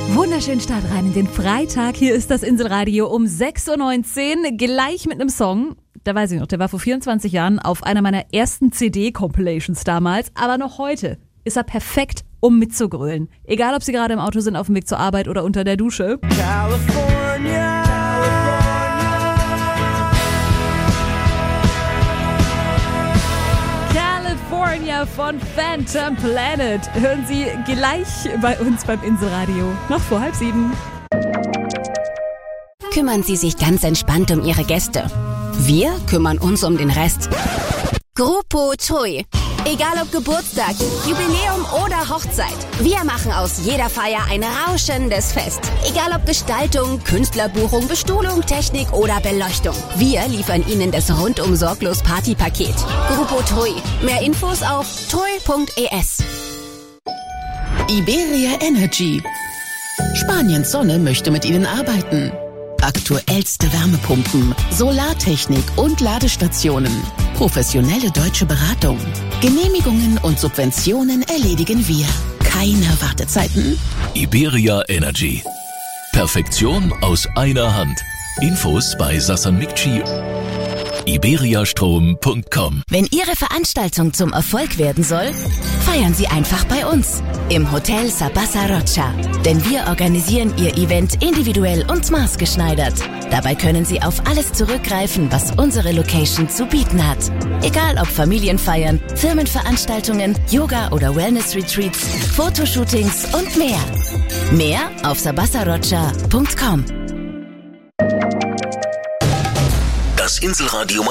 Wunderschönen Start rein in den Freitag. Hier ist das Inselradio um 6.19 Uhr. Gleich mit einem Song. Da weiß ich noch, der war vor 24 Jahren auf einer meiner ersten CD-Compilations damals. Aber noch heute ist er perfekt, um mitzugrölen. Egal, ob Sie gerade im Auto sind, auf dem Weg zur Arbeit oder unter der Dusche. California. California von Phantom Planet. Hören Sie gleich bei uns beim Inselradio. Noch vor 6:30. Kümmern Sie sich ganz entspannt um Ihre Gäste. Wir kümmern uns um den Rest. Grupo Tui. Egal ob Geburtstag, Jubiläum oder Hochzeit. Wir machen aus jeder Feier ein rauschendes Fest. Egal ob Gestaltung, Künstlerbuchung, Bestuhlung, Technik oder Beleuchtung. Wir liefern Ihnen das rundum sorglos Partypaket. Grupo Tui. Mehr Infos auf tui.es. Iberia Energy. Spaniens Sonne möchte mit Ihnen arbeiten. Aktuellste Wärmepumpen, Solartechnik und Ladestationen. Professionelle deutsche Beratung. Genehmigungen und Subventionen erledigen wir. Keine Wartezeiten. Iberia Energy. Perfektion aus einer Hand. Infos bei Sassan Mikci. iberiastrom.com. Wenn Ihre Veranstaltung zum Erfolg werden soll, feiern Sie einfach bei uns im Hotel Sabasa Rocha. Denn wir organisieren Ihr Event individuell und maßgeschneidert. Dabei können Sie auf alles zurückgreifen, was unsere Location zu bieten hat. Egal ob Familienfeiern, Firmenveranstaltungen, Yoga- oder Wellness-Retreats, Fotoshootings und mehr. Mehr auf sabasarocha.com. Das Inselradio